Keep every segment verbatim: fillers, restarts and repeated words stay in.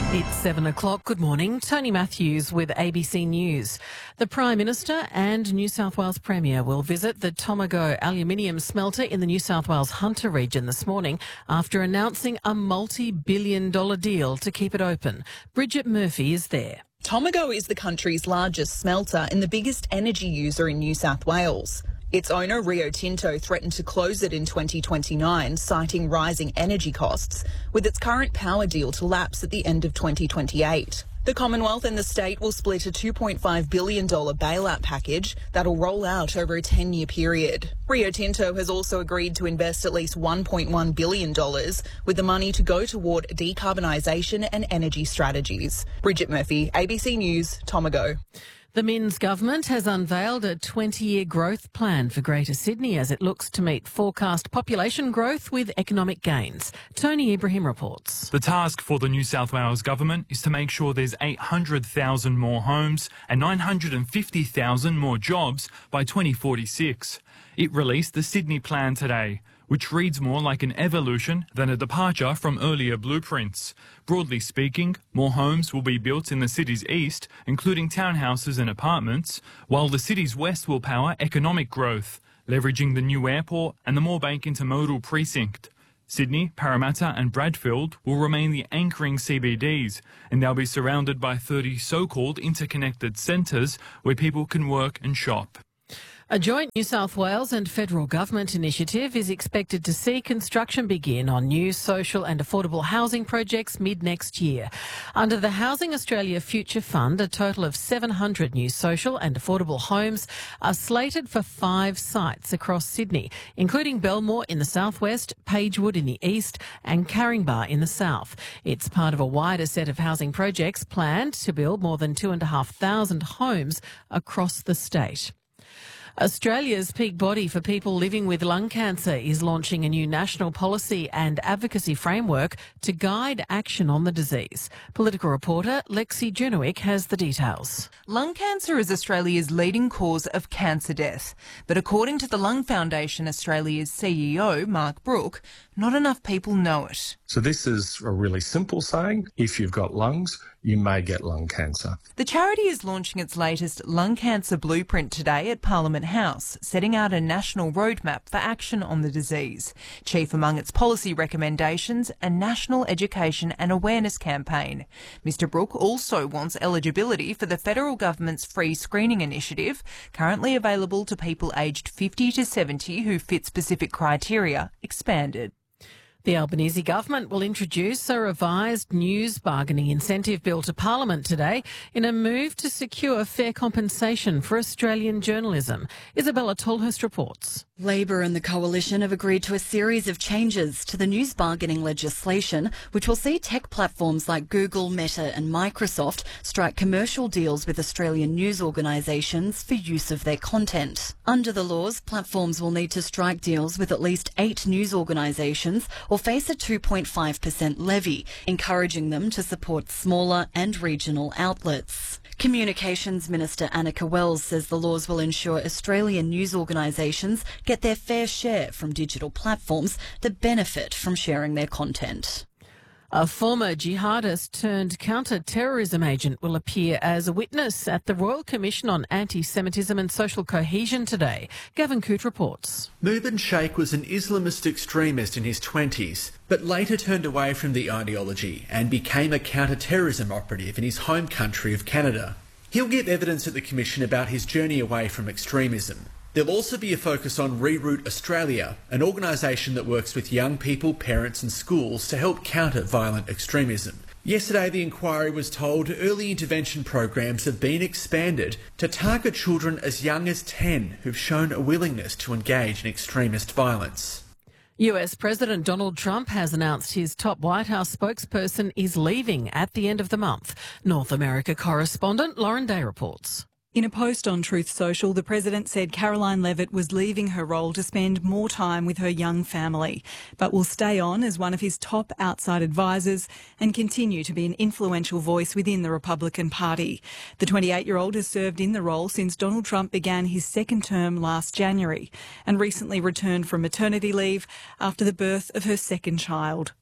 It's seven o'clock. Good morning. Tony Matthews with A B C News. The Prime Minister and New South Wales Premier will visit the Tomago aluminium smelter in the New South Wales Hunter region this morning after announcing a multi-billion dollar deal to keep it open. Bridget Murphy is there. Tomago is the country's largest smelter and the biggest energy user in New South Wales. Its owner, Rio Tinto, threatened to close it in twenty twenty-nine, citing rising energy costs, with its current power deal to lapse at the end of twenty twenty-eight. The Commonwealth and the state will split a two point five billion dollars bailout package that'll roll out over a ten-year period. Rio Tinto has also agreed to invest at least one point one billion dollars, with the money to go toward decarbonisation and energy strategies. Bridget Murphy, A B C News, Tomago. The Minns government has unveiled a twenty-year growth plan for Greater Sydney as it looks to meet forecast population growth with economic gains. Tony Ibrahim reports. The task for the New South Wales government is to make sure there's eight hundred thousand more homes and nine hundred fifty thousand more jobs by twenty forty-six. It released the Sydney Plan today, which reads more like an evolution than a departure from earlier blueprints. Broadly speaking, more homes will be built in the city's east, including townhouses and apartments, while the city's west will power economic growth, leveraging the new airport and the Moorebank Intermodal Precinct. Sydney, Parramatta and Bradfield will remain the anchoring C B Ds, and they'll be surrounded by thirty so-called interconnected centres where people can work and shop. A joint New South Wales and federal government initiative is expected to see construction begin on new social and affordable housing projects mid-next year. Under the Housing Australia Future Fund, a total of seven hundred new social and affordable homes are slated for five sites across Sydney, including Belmore in the southwest, Pagewood in the east and Caringbah in the south. It's part of a wider set of housing projects planned to build more than two and a half thousand homes across the state. Australia's peak body for people living with lung cancer is launching a new national policy and advocacy framework to guide action on the disease. Political reporter Lexi Junowick has the details. Lung cancer is Australia's leading cause of cancer death. But according to the Lung Foundation Australia's C E O, Mark Brook, not enough people know it. So this is a really simple saying. If you've got lungs, you may get lung cancer. The charity is launching its latest lung cancer blueprint today at Parliament House, setting out a national roadmap for action on the disease. Chief among its policy recommendations, a national education and awareness campaign. Mister Brook also wants eligibility for the federal government's free screening initiative, currently available to people aged fifty to seventy who fit specific criteria, expanded. The Albanese government will introduce a revised news bargaining incentive bill to Parliament today in a move to secure fair compensation for Australian journalism. Isabella Tolhurst reports. Labor and the Coalition have agreed to a series of changes to the news bargaining legislation, which will see tech platforms like Google, Meta and Microsoft strike commercial deals with Australian news organisations for use of their content. Under the laws, platforms will need to strike deals with at least eight news organisations or face a two point five percent levy, encouraging them to support smaller and regional outlets. Communications Minister Annika Wells says the laws will ensure Australian news organisations get their fair share from digital platforms that benefit from sharing their content. A former jihadist turned counter-terrorism agent will appear as a witness at the Royal Commission on Anti-Semitism and Social Cohesion today. Gavin Coote reports. Mubin Sheikh was an Islamist extremist in his twenties, but later turned away from the ideology and became a counter-terrorism operative in his home country of Canada. He'll give evidence at the Commission about his journey away from extremism. There'll also be a focus on Reroute Australia, an organisation that works with young people, parents and schools to help counter violent extremism. Yesterday, the inquiry was told early intervention programs have been expanded to target children as young as ten who've shown a willingness to engage in extremist violence. U S President Donald Trump has announced his top White House spokesperson is leaving at the end of the month. North America correspondent Lauren Day reports. In a post on Truth Social, the President said Caroline Levitt was leaving her role to spend more time with her young family, but will stay on as one of his top outside advisors and continue to be an influential voice within the Republican Party. The twenty-eight-year-old has served in the role since Donald Trump began his second term last January and recently returned from maternity leave after the birth of her second child.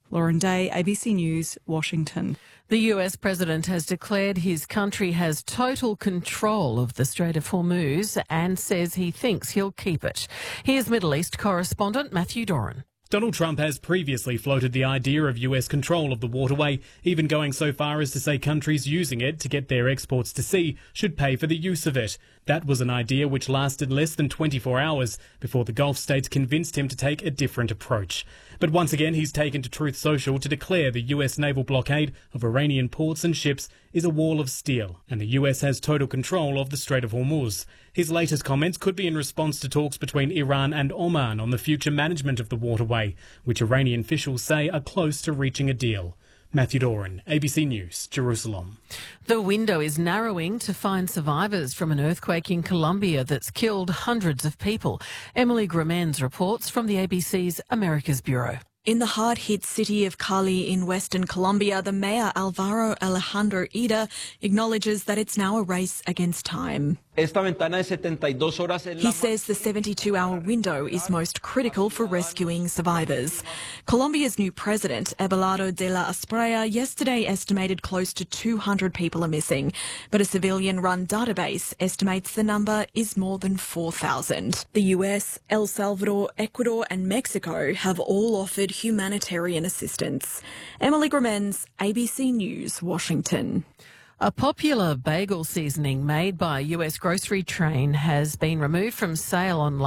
Lauren Day, A B C News, Washington. The U S president has declared his country has total control of the Strait of Hormuz and says he thinks he'll keep it. Here's Middle East correspondent Matthew Doran. Donald Trump has previously floated the idea of U S control of the waterway, even going so far as to say countries using it to get their exports to sea should pay for the use of it. That was an idea which lasted less than twenty-four hours before the Gulf states convinced him to take a different approach. But once again, he's taken to Truth Social to declare the U S naval blockade of Iranian ports and ships is a wall of steel, and the U S has total control of the Strait of Hormuz. His latest comments could be in response to talks between Iran and Oman on the future management of the waterway, which Iranian officials say are close to reaching a deal. Matthew Doran, A B C News, Jerusalem. The window is narrowing to find survivors from an earthquake in Colombia that's killed hundreds of people. Emily Gremens reports from the A B C's Americas Bureau. In the hard-hit city of Cali in western Colombia, the mayor Alvaro Alejandro Ida acknowledges that it's now a race against time. He says the seventy-two hour window is most critical for rescuing survivors. Colombia's new president, Abelardo de la Espriella, yesterday estimated close to two hundred people are missing, but a civilian-run database estimates the number is more than four thousand. The U S, El Salvador, Ecuador and Mexico have all offered humanitarian assistance. Emily Gremens, A B C News, Washington. A popular bagel seasoning made by a U S grocery chain has been removed from sale online.